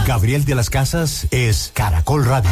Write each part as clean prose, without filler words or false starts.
Gabriel de las Casas es Caracol Radio.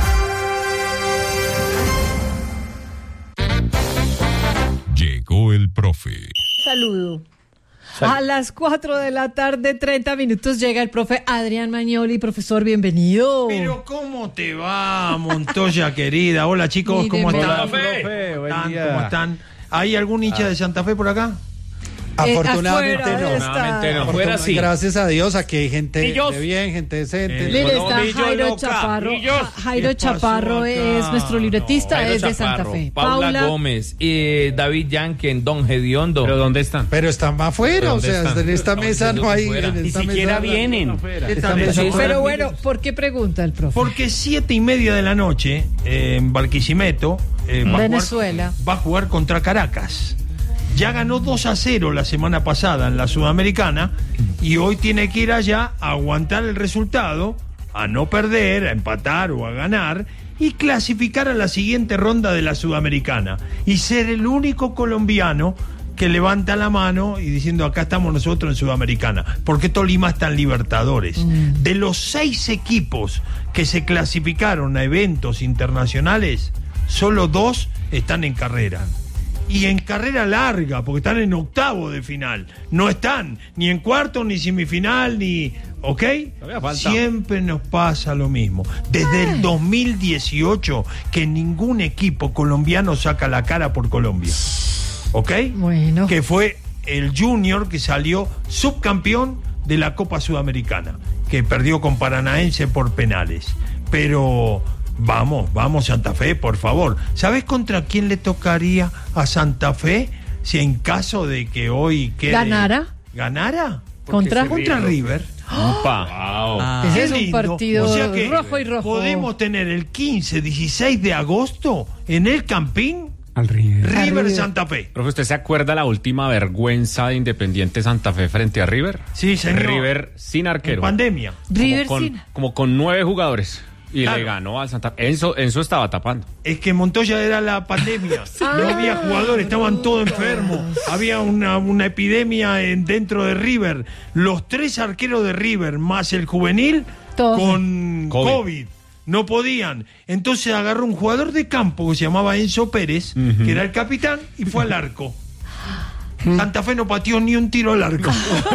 Llegó el profe. Saludo. A las 4 de la tarde, 30 minutos, llega el profe Adrián Magnoli. Profesor, bienvenido. Pero ¿cómo te va, Montoya querida? Hola, chicos, ¿cómo están? Hola, profe. Buen día. ¿Cómo están? ¿Hay algún hincha de Santa Fe por acá? Afortunadamente afuera no. Fuera sí. Gracias a Dios, aquí hay gente Millos. de bien, gente decente. Mire, está Millo Jairo loca. Chaparro. Millos. Jairo ¿Qué pasó Chaparro acá? es nuestro libretista, Jairo es de Chaparro, Santa Fe. Paula Gómez, David Yanken, Don Hediondo. ¿Pero dónde están? Pero están afuera, o ¿Dónde sea, están? en esta mesa no hay. Fuera. En Ni esta siquiera mesa, vienen. esta mesa no Pero hay. bueno, ¿por qué pregunta el profe? Porque 7:30 de la noche en Barquisimeto Venezuela va a jugar contra Caracas. Ya ganó 2-0 la semana pasada en la Sudamericana y hoy tiene que ir allá a aguantar el resultado, a no perder, a empatar o a ganar y clasificar a la siguiente ronda de la Sudamericana y ser el único colombiano que levanta la mano y diciendo acá estamos nosotros en Sudamericana, porque Tolima está en Libertadores. De los 6 equipos que se clasificaron a eventos internacionales, solo 2 están en carrera. Y en carrera larga, porque están en octavo de final. No están ni en cuarto, ni semifinal, ni... ¿Ok? Siempre nos pasa lo mismo. Desde el 2018 que ningún equipo colombiano saca la cara por Colombia. ¿Ok? Bueno. Que fue el Junior que salió subcampeón de la Copa Sudamericana, que perdió con Paranaense por penales. Pero... Vamos Santa Fe, por favor. ¿Sabes contra quién le tocaría a Santa Fe si en caso de que hoy quede... ¿Ganara? Contra River. Wow. Ese Qué es un lindo. partido O sea que rojo y rojo. podemos tener el 15, 16 de agosto en el Campín Al River. River Santa Fe. Profe, ¿usted se acuerda la última vergüenza de Independiente Santa Fe frente a River? Sí, señor. River sin arquero. En pandemia. River Como con 9 jugadores. Y Claro. le ganó al Santa Fe. Enzo estaba tapando. Es que Montoya era la pandemia. No había jugadores, estaban todos enfermos. Había una epidemia dentro de River. Los 3 arqueros de River más el juvenil Todos. con COVID. No podían. Entonces agarró un jugador de campo que se llamaba Enzo Pérez, que era el capitán, y fue al arco. Santa Fe no pateó ni un tiro al arco.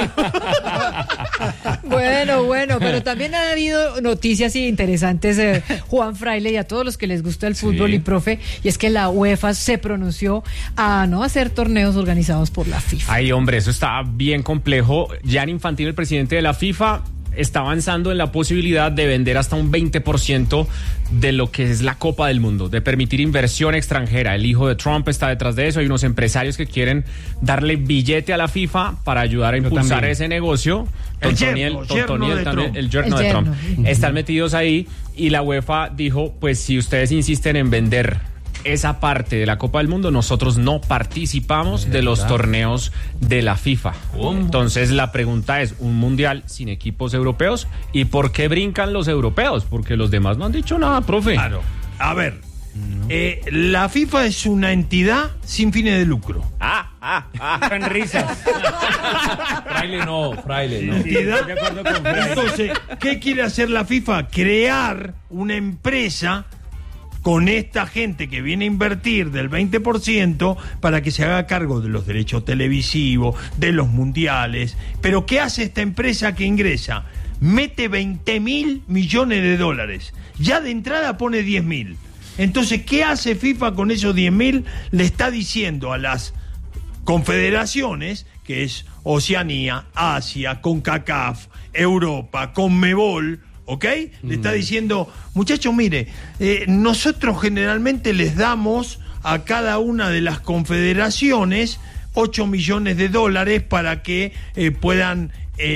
Bueno, pero también han habido noticias interesantes, Juan Fraile, y a todos los que les gusta el fútbol y profe, y es que la UEFA se pronunció a no hacer torneos organizados por la FIFA. Ay, hombre, eso está bien complejo. Gianni Infantino, el presidente de la FIFA, está avanzando en la posibilidad de vender hasta un 20% de lo que es la Copa del Mundo, de permitir inversión extranjera. El hijo de Trump está detrás de eso. Hay unos empresarios que quieren darle billete a la FIFA para ayudar a impulsar ese negocio. El yerno de Trump. El yerno de Trump. Están metidos ahí y la UEFA dijo, pues si ustedes insisten en vender esa parte de la Copa del Mundo, nosotros no participamos de los torneos de la FIFA. Entonces la pregunta es, ¿un mundial sin equipos europeos? ¿Y por qué brincan los europeos? Porque los demás no han dicho nada, profe. Claro. A ver, la FIFA es una entidad sin fines de lucro. En risas. Fraile no. ¿Entidad? De acuerdo con Fraile. Entonces, ¿qué quiere hacer la FIFA? Crear una empresa con esta gente que viene a invertir del 20% para que se haga cargo de los derechos televisivos, de los mundiales. Pero ¿qué hace esta empresa que ingresa? Mete 20.000 millones de dólares. Ya de entrada pone 10.000. Entonces, ¿qué hace FIFA con esos 10.000? Le está diciendo a las confederaciones, que es Oceanía, Asia, CONCACAF, Europa, CONMEBOL, ¿ok? Le está diciendo, muchachos, mire, nosotros generalmente les damos a cada una de las confederaciones 8 millones de dólares para que puedan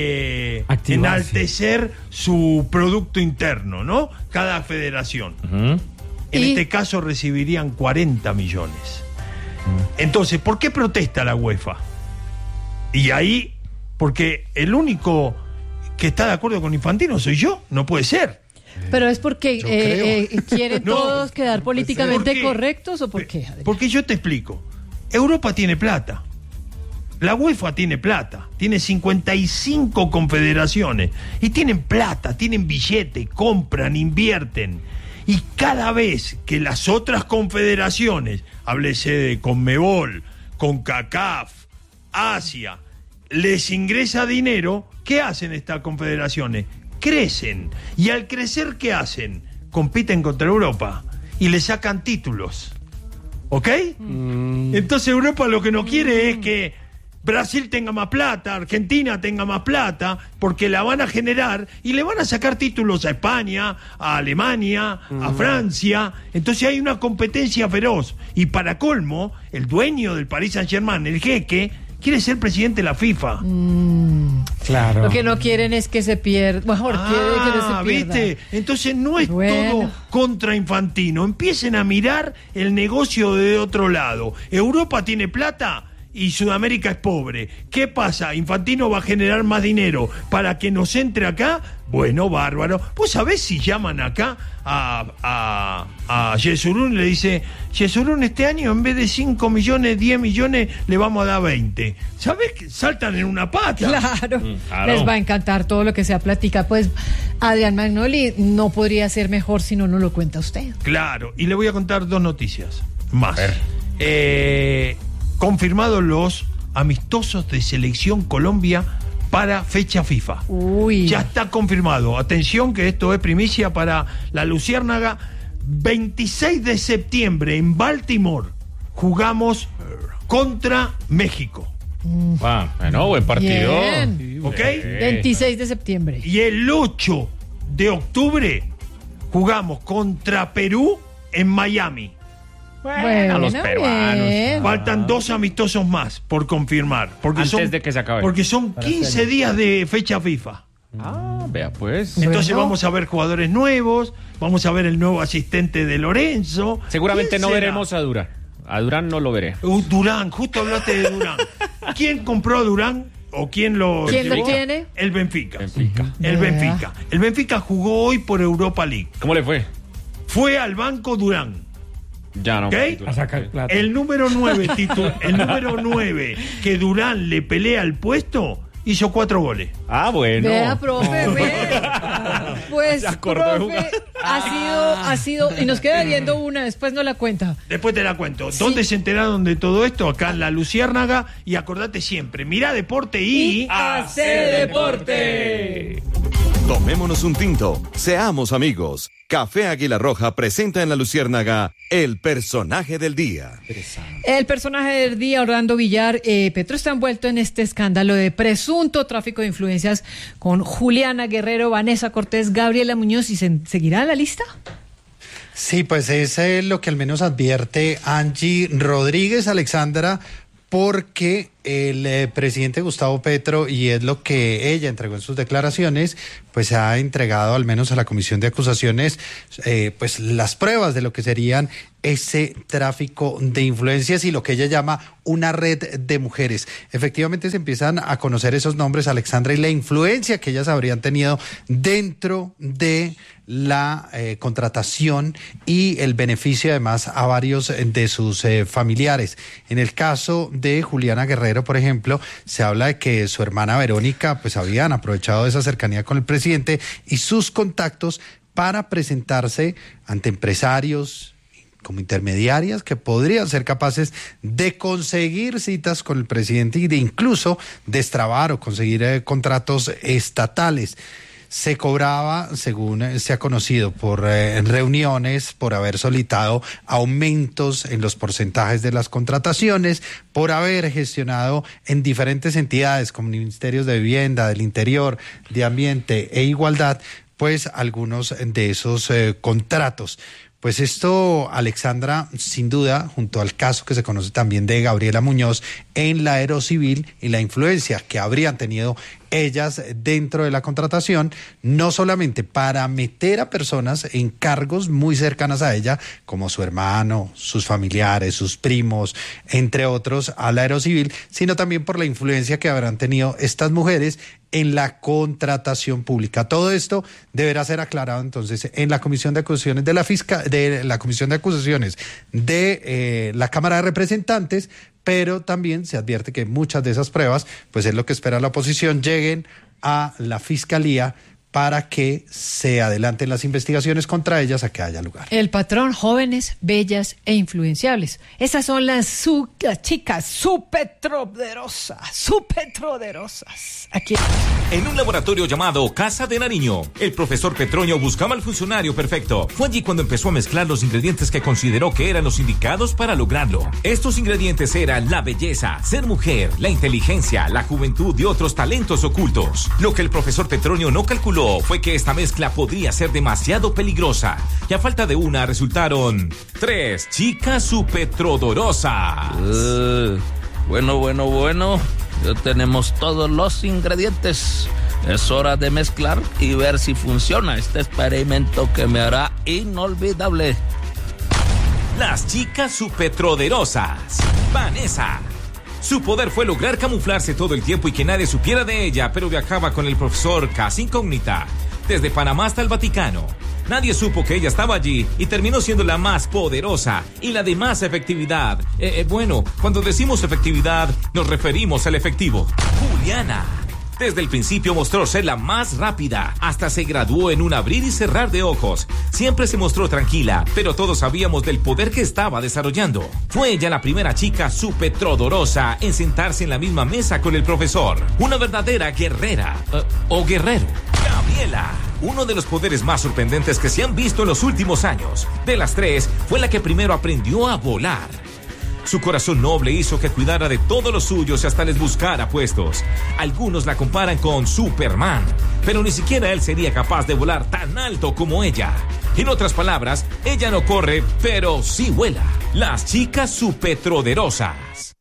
enaltecer su producto interno, ¿no? Cada federación. En este caso recibirían 40 millones. Entonces, ¿por qué protesta la UEFA? Y ahí, porque el único que está de acuerdo con Infantino soy yo, no puede ser. Pero es porque quieren No, todos quedar políticamente ¿por qué? correctos, ¿o por qué, Adrián? Porque yo te explico. Europa tiene plata. La UEFA tiene plata, tiene 55 confederaciones y tienen plata, tienen billete, compran, invierten. Y cada vez que las otras confederaciones, háblese de Conmebol, CONCACAF, Asia, les ingresa dinero, ¿qué hacen estas confederaciones? Crecen. Y al crecer, ¿qué hacen? Compiten contra Europa y le sacan títulos. ¿Ok? Entonces Europa lo que no quiere es que Brasil tenga más plata, Argentina tenga más plata, porque la van a generar y le van a sacar títulos a España, a Alemania, a Francia. Entonces hay una competencia feroz. Y para colmo, el dueño del Paris Saint-Germain, el jeque, quiere ser presidente de la FIFA. Claro. Lo que no quieren es que se pierda. Mejor quiere que no se pierda. ¿Viste? Entonces no es todo contra Infantino. Empiecen a mirar el negocio de otro lado. Europa tiene plata y Sudamérica es pobre. ¿Qué pasa? Infantino va a generar más dinero para que nos entre acá. Bueno, bárbaro. ¿Vos sabés si llaman acá a Yesurún y le dice, Yesurún, este año en vez de 5 millones, 10 millones, le vamos a dar 20? ¿Sabés que saltan en una pata? Claro. Claro. Les va a encantar todo lo que sea plática. Pues Adrián Magnoli no podría ser mejor si no nos lo cuenta usted. Claro. Y le voy a contar 2 noticias más. Confirmados los amistosos de Selección Colombia para fecha FIFA. Uy. Ya está confirmado. Atención que esto es primicia para la Luciérnaga. 26 de septiembre en Baltimore jugamos contra México. Bueno, buen partido. Bien. ¿Ok? 26 de septiembre. Y el 8 de octubre jugamos contra Perú en Miami. Bueno, a los peruanos. bien. Faltan 2 amistosos más por confirmar. Porque Antes de que se acabe. Porque son 15 días de fecha FIFA. Ah, vea pues. Entonces Bueno. vamos a ver jugadores nuevos, vamos a ver el nuevo asistente de Lorenzo. Seguramente ¿Quién no será? veremos a Durán. A Durán no lo veré. Durán, justo hablaste de Durán. ¿Quién compró a Durán? ¿O quién lo ¿Quién lo llevó? tiene? El Benfica. Benfica. El Vea. Benfica. El Benfica jugó hoy por Europa League. ¿Cómo le fue? Fue al banco Durán. Ya no. ¿Ok? A sacar plata. El número 9, el número 9 que Durán le pelea el puesto, hizo 4 goles. Ah, bueno. Vea, profe, ve. Pues, Se acordó de profe, jugar. ha sido, y nos queda viendo una, después no la cuenta. Después te la cuento. ¿Dónde se enteraron de todo esto? Acá en la Luciérnaga. Y acordate siempre, mirá deporte y... ¡Hace deporte! Tomémonos un tinto, seamos amigos. Café Águila Roja presenta en la Luciérnaga el personaje del día. El personaje del día, Orlando Villar. Petro está envuelto en este escándalo de presunto tráfico de influencias con Juliana Guerrero, Vanessa Cortés, Gabriela Muñoz. ¿Y seguirá la lista? Sí, pues es lo que al menos advierte Angie Rodríguez, Alexandra, porque el presidente Gustavo Petro, y es lo que ella entregó en sus declaraciones, pues ha entregado al menos a la comisión de acusaciones pues las pruebas de lo que serían ese tráfico de influencias y lo que ella llama una red de mujeres. Efectivamente se empiezan a conocer esos nombres, Alexandra, y la influencia que ellas habrían tenido dentro de la contratación y el beneficio además a varios de sus familiares. En el caso de Juliana Guerrero, por ejemplo, se habla de que su hermana Verónica pues habían aprovechado de esa cercanía con el presidente y sus contactos para presentarse ante empresarios como intermediarias que podrían ser capaces de conseguir citas con el presidente y de incluso destrabar o conseguir contratos estatales. Se cobraba, según se ha conocido, por reuniones, por haber solicitado aumentos en los porcentajes de las contrataciones, por haber gestionado en diferentes entidades como ministerios de Vivienda, del Interior, de Ambiente e Igualdad, pues algunos de esos contratos. Pues esto, Alexandra, sin duda, junto al caso que se conoce también de Gabriela Muñoz en la Aerocivil y la influencia que habrían tenido ellas dentro de la contratación, no solamente para meter a personas en cargos muy cercanas a ella, como su hermano, sus familiares, sus primos, entre otros, a la Aerocivil, sino también por la influencia que habrán tenido estas mujeres en la contratación pública. Todo esto deberá ser aclarado entonces en la Comisión de Acusaciones de la Comisión de Acusaciones de la Cámara de Representantes, pero también se advierte que muchas de esas pruebas, pues es lo que espera la oposición, lleguen a la Fiscalía para que se adelanten las investigaciones contra ellas a que haya lugar. El patrón, jóvenes, bellas e influenciables. Esas son las chicas superpoderosas. Aquí. En un laboratorio llamado Casa de Nariño, el profesor Petroño buscaba al funcionario perfecto. Fue allí cuando empezó a mezclar los ingredientes que consideró que eran los indicados para lograrlo. Estos ingredientes eran la belleza, ser mujer, la inteligencia, la juventud y otros talentos ocultos. Lo que el profesor Petroño no calculó fue que esta mezcla podría ser demasiado peligrosa. Y a falta de una resultaron 3 chicas supetrodorosas. Bueno. Ya tenemos todos los ingredientes. Es hora de mezclar y ver si funciona este experimento que me hará inolvidable. Las chicas supetrodorosas. Vanessa. Su poder fue lograr camuflarse todo el tiempo y que nadie supiera de ella, pero viajaba con el profesor casi incógnita. Desde Panamá hasta el Vaticano. Nadie supo que ella estaba allí y terminó siendo la más poderosa y la de más efectividad. Bueno, cuando decimos efectividad, nos referimos al efectivo. Juliana. Desde el principio mostró ser la más rápida, hasta se graduó en un abrir y cerrar de ojos. Siempre se mostró tranquila, pero todos sabíamos del poder que estaba desarrollando. Fue ella la primera chica supetrodorosa en sentarse en la misma mesa con el profesor. Una verdadera guerrera, o guerrero. Gabriela. Uno de los poderes más sorprendentes que se han visto en los últimos años. De las 3, fue la que primero aprendió a volar. Su corazón noble hizo que cuidara de todos los suyos y hasta les buscara puestos. Algunos la comparan con Superman, pero ni siquiera él sería capaz de volar tan alto como ella. En otras palabras, ella no corre, pero sí vuela. Las chicas supetrodorosas.